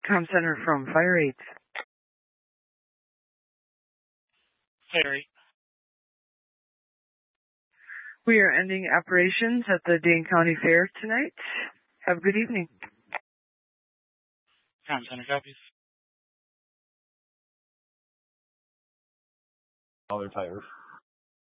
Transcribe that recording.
Com Center from Fire 8. Fire 8. We are ending operations at the Dane County Fair tonight. Have a good evening. Com Center copies. Other tires.